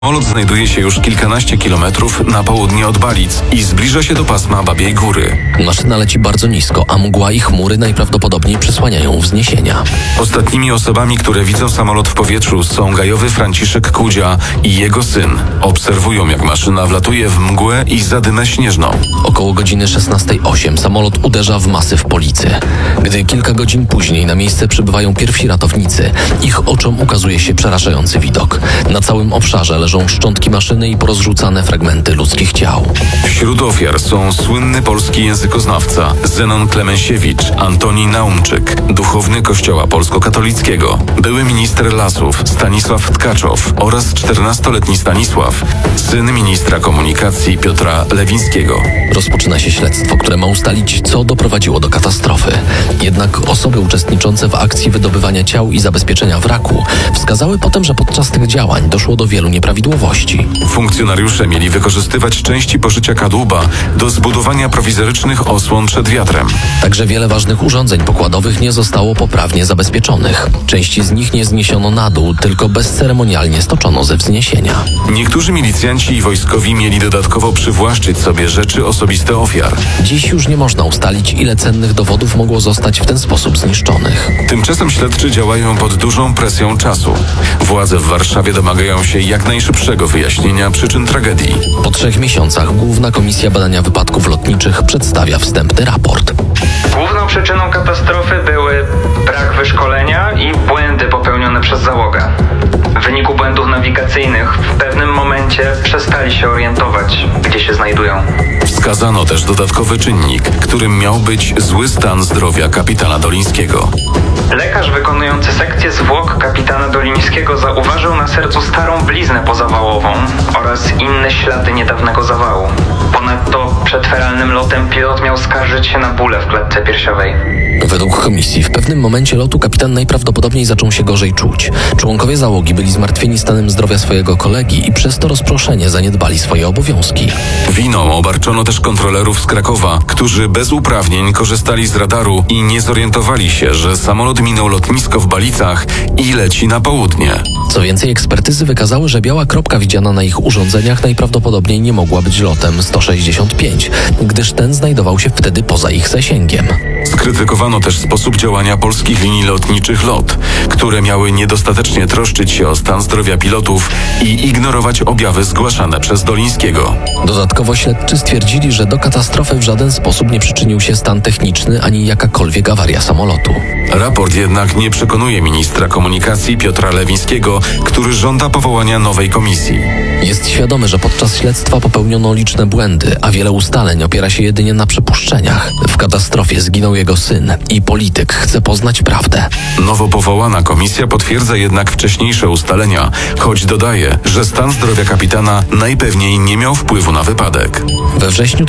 Samolot znajduje się już kilkanaście kilometrów na południe od Balic i zbliża się do pasma Babiej Góry. Maszyna leci bardzo nisko, a mgła i chmury najprawdopodobniej przysłaniają wzniesienia. Ostatnimi osobami, które widzą samolot w powietrzu, są gajowy Franciszek Kudzia i jego syn. Obserwują, jak maszyna wlatuje w mgłę i zadymę śnieżną. Około godziny 16:08 samolot uderza w masyw Policy. Gdy kilka godzin później na miejsce przybywają pierwsi ratownicy, ich oczom ukazuje się przerażający widok. Na całym obszarze leżą szczątki maszyny i porozrzucane fragmenty ludzkich ciał. Wśród ofiar są słynny polski językoznawca Zenon Klemensiewicz, Antoni Naumczyk, duchowny Kościoła Polsko-Katolickiego, były minister lasów Stanisław Tkaczow oraz 14-letni Stanisław, syn ministra komunikacji Piotra Lewińskiego. Rozpoczyna się śledztwo, które ma ustalić, co doprowadziło do katastrofy. Jednak osoby uczestniczące w akcji wydobywania ciał i zabezpieczenia wraku wskazały potem, że podczas tych działań doszło do wielu nieprawidłowości. Funkcjonariusze mieli wykorzystywać części poszycia kadłuba do zbudowania prowizorycznych osłon przed wiatrem. Także wiele ważnych urządzeń pokładowych nie zostało poprawnie zabezpieczonych. Części z nich nie zniesiono na dół, tylko bezceremonialnie stoczono ze wzniesienia. Niektórzy milicjanci i wojskowi mieli dodatkowo przywłaszczyć sobie rzeczy osobiste ofiar. Dziś już nie można ustalić, ile cennych dowodów mogło zostać w ten sposób zniszczonych. Tymczasem śledczy działają pod dużą presją czasu. Władze w Warszawie domagają się jak najszybszego wyjaśnienia przyczyn tragedii. Po 3 miesiącach Główna Komisja Badania Wypadków Lotniczych przedstawia wstępny raport. Główną przyczyną katastrofy były brak wyszkolenia i błędy popełnione przez załogę. W wyniku błędów nawigacyjnych w pewnym momencie przestali się orientować, gdzie się znajdują. Wskazano też dodatkowy czynnik, którym miał być zły stan zdrowia kapitana Dolińskiego. Lekarz wykonujący sekcję zwłok kapitana Dolińskiego zauważył na sercu starą bliznę pozawałową oraz inne ślady niedawnego zawału. Ponadto przed feralnym lotem pilot miał skarżyć się na bóle w klatce piersiowej. Według komisji w pewnym momencie lotu kapitan najprawdopodobniej zaczął się gorzej czuć. Członkowie załogi byli zmartwieni stanem zdrowia swojego kolegi i przez to rozproszenie zaniedbali swoje obowiązki. Winą obarczono też kontrolerów z Krakowa, którzy bez uprawnień korzystali z radaru i nie zorientowali się, że samolot minął lotnisko w Balicach i leci na południe. Co więcej, ekspertyzy wykazały, że biała kropka widziana na ich urządzeniach najprawdopodobniej nie mogła być lotem 165, gdyż ten znajdował się wtedy poza ich zasięgiem. Skrytykowano też sposób działania polskich linii lotniczych LOT, które miały niedostatecznie troszczyć się o stan zdrowia pilotów i ignorować objawy zgłaszane przez Dolińskiego. Dodatkowo śledczy stwierdzili, że do katastrofy w żaden sposób nie przyczynił się stan techniczny ani jakakolwiek awaria samolotu. Raport jednak nie przekonuje ministra komunikacji Piotra Lewińskiego, który żąda powołania nowej komisji. Jest świadomy, że podczas śledztwa popełniono liczne błędy, a wiele ustaleń opiera się jedynie na przypuszczeniach. W katastrofie zginął jego syn i polityk chce poznać prawdę. Nowo powołana komisja potwierdza jednak wcześniejsze ustalenia, choć dodaje, że stan zdrowia kapitana najpewniej nie miał wpływu na wypadek. We wrześniu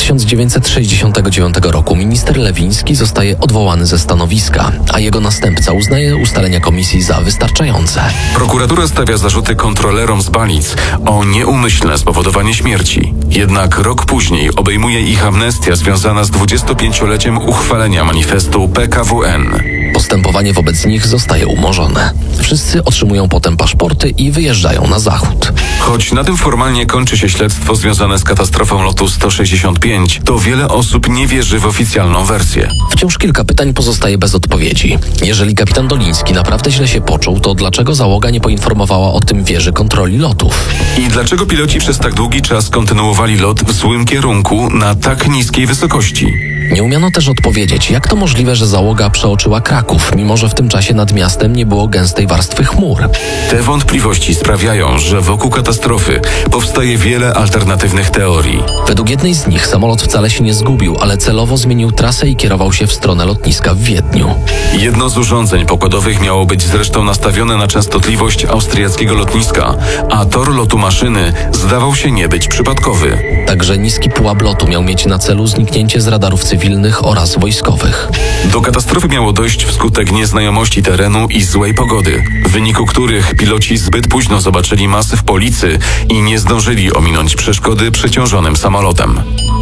1969 roku minister Lewiński zostaje odwołany ze stanowiska, a jego następca uznaje ustalenia komisji za wystarczające. Prokuratura stawia zarzuty kontrolerom z Balic o nieumyślne spowodowanie śmierci. Jednak rok później obejmuje ich amnestia związana z 25-leciem uchwalenia manifestu PKWN. Postępowanie wobec nich zostaje umorzone. Wszyscy otrzymują potem paszporty i wyjeżdżają na zachód. Choć na tym formalnie kończy się śledztwo związane z katastrofą lotu 165, to wiele osób nie wierzy w oficjalną wersję. Wciąż kilka pytań pozostaje bez odpowiedzi. Jeżeli kapitan Doliński naprawdę źle się poczuł, to dlaczego załoga nie poinformowała o tym wieży kontroli lotów? I dlaczego piloci przez tak długi czas kontynuowali lot w złym kierunku na tak niskiej wysokości? Nie umiano też odpowiedzieć, jak to możliwe, że załoga przeoczyła Kraków, mimo że w tym czasie nad miastem nie było gęstej warstwy chmur. Te wątpliwości sprawiają, że wokół katastrofy powstaje wiele alternatywnych teorii. Według jednej z nich samolot wcale się nie zgubił, ale celowo zmienił trasę i kierował się w stronę lotniska w Wiedniu. Jedno z urządzeń pokładowych miało być zresztą nastawione na częstotliwość austriackiego lotniska, a tor lotu maszyny zdawał się nie być przypadkowy. Także niski pułap lotu miał mieć na celu zniknięcie z radarów cywilnych oraz wojskowych. Do katastrofy miało dojść wskutek nieznajomości terenu i złej pogody, w wyniku których piloci zbyt późno zobaczyli masyw Policy i nie zdążyli ominąć przeszkody przeciążonym samolotem.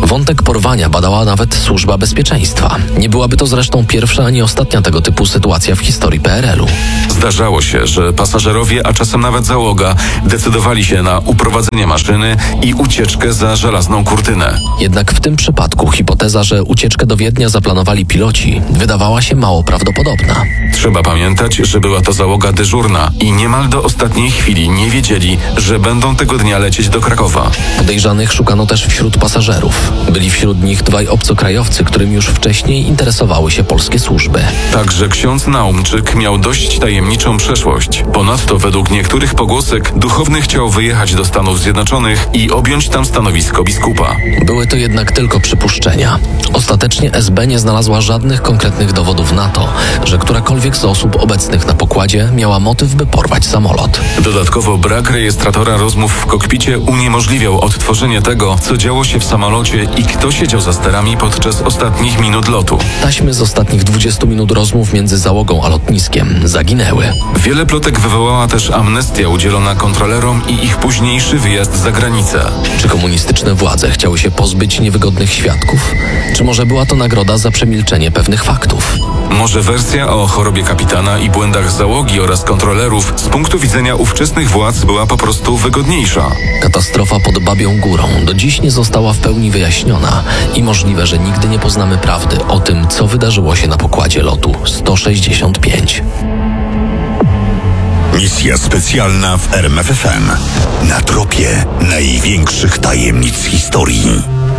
Wątek porwania badała nawet Służba Bezpieczeństwa. Nie byłaby to zresztą pierwsza ani ostatnia tego typu sytuacja w historii PRL-u. Zdarzało się, że pasażerowie, a czasem nawet załoga, decydowali się na uprowadzenie maszyny i ucieczkę za żelazną kurtynę. Jednak w tym przypadku hipoteza, że ucieczkę do Wiednia zaplanowali piloci, wydawała się mało prawdopodobna. Trzeba pamiętać, że była to załoga dyżurna i niemal do ostatniej chwili nie wiedzieli, że będą tego dnia lecieć do Krakowa. Podejrzanych szukano też wśród pasażerów. Byli wśród nich dwaj obcokrajowcy, którym już wcześniej interesowały się polskie służby. Także ksiądz Naumczyk miał dość tajemniczą przeszłość. Ponadto według niektórych pogłosek duchowny chciał wyjechać do Stanów Zjednoczonych i objąć tam stanowisko biskupa. Były to jednak tylko przypuszczenia. Ostatecznie SB nie znalazła żadnych konkretnych dowodów na to, że którakolwiek z osób obecnych na pokładzie miała motyw, by porwać samolot. Dodatkowo brak rejestratora rozmów w kokpicie uniemożliwiał odtworzenie tego, co działo się w samolocie i kto siedział za sterami podczas ostatnich minut lotu. Taśmy z ostatnich 20 minut rozmów między załogą a lotniskiem zaginęły. Wiele plotek wywołała też amnestia udzielona kontrolerom i ich późniejszy wyjazd za granicę. Czy komunistyczne władze chciały się pozbyć niewygodnych świadków? Czy może była to nagroda za przemilczenie pewnych faktów? Może wersja o chorobie kapitana i błędach załogi oraz kontrolerów z punktu widzenia ówczesnych władz była po prostu wygodniejsza. Katastrofa pod Babią Górą do dziś nie została w pełni wyjaśniona i możliwe, że nigdy nie poznamy prawdy o tym, co wydarzyło się na pokładzie lotu 165. Misja specjalna w RMFFM. Na tropie największych tajemnic historii.